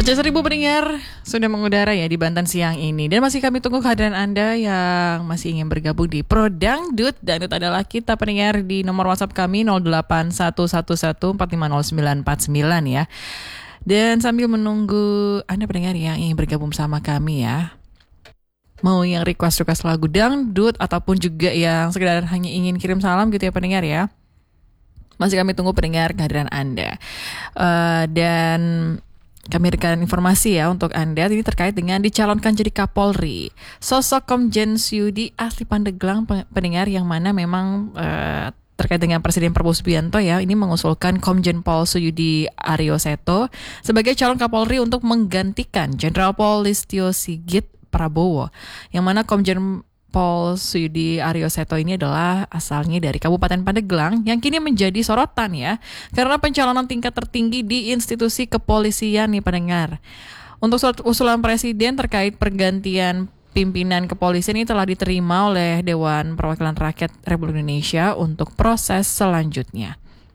Pecah seribu pendengar sudah mengudara ya di Banten siang ini. Dan masih kami tunggu kehadiran Anda yang masih ingin bergabung di Pro Dangdut. Dangdut adalah kita pendengar di nomor WhatsApp kami 08111450949 ya. Dan sambil menunggu Anda pendengar yang ingin bergabung sama kami ya, mau yang request lagu dangdut ataupun juga yang sekedar hanya ingin kirim salam gitu ya pendengar ya, masih kami tunggu pendengar kehadiran Anda. Dan kami berikan informasi ya untuk Anda ini terkait dengan dicalonkan jadi Kapolri. Sosok Komjen Suyudi asli Pandeglang pendengar, yang mana memang terkait dengan Presiden Prabowo Subianto ya, ini mengusulkan Komjen Pol Suyudi Aryo Seto sebagai calon Kapolri untuk menggantikan Jenderal Pol Listio Sigit Prabowo, yang mana Komjen Pol Suyudi Aryo Seto ini adalah asalnya dari Kabupaten Pandeglang yang kini menjadi sorotan ya, karena pencalonan tingkat tertinggi di institusi kepolisian nih pendengar. Untuk surat usulan Presiden terkait pergantian pimpinan kepolisian ini telah diterima oleh Dewan Perwakilan Rakyat Republik Indonesia untuk proses selanjutnya.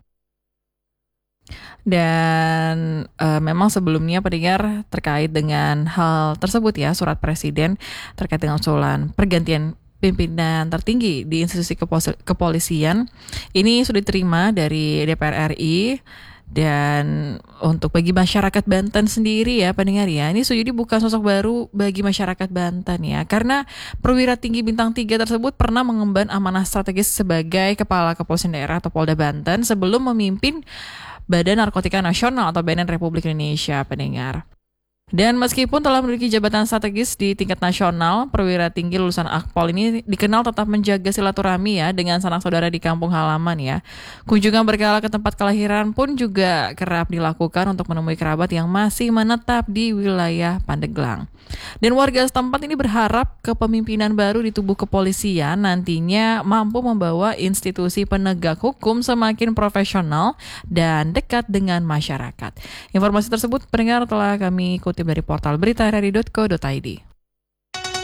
Dan memang sebelumnya pendengar terkait dengan hal tersebut ya, surat Presiden terkait dengan usulan pergantian pimpinan tertinggi di institusi kepolisian ini sudah diterima dari DPR RI. Dan untuk bagi masyarakat Banten sendiri ya pendengar ya, ini Suyudi bukan sosok baru bagi masyarakat Banten ya, karena perwira tinggi bintang 3 tersebut pernah mengemban amanah strategis sebagai Kepala Kepolisian Daerah atau Polda Banten sebelum memimpin Badan Narkotika Nasional atau BNN Republik Indonesia pendengar. Dan meskipun telah memiliki jabatan strategis di tingkat nasional, perwira tinggi lulusan Akpol ini dikenal tetap menjaga silaturahmi ya dengan sanak saudara di kampung halaman ya. Kunjungan berkala ke tempat kelahiran pun juga kerap dilakukan untuk menemui kerabat yang masih menetap di wilayah Pandeglang. Dan warga setempat ini berharap kepemimpinan baru di tubuh kepolisian nantinya mampu membawa institusi penegak hukum semakin profesional dan dekat dengan masyarakat. Informasi tersebut pendengar telah kami kutip dari portal berita rri.co.id.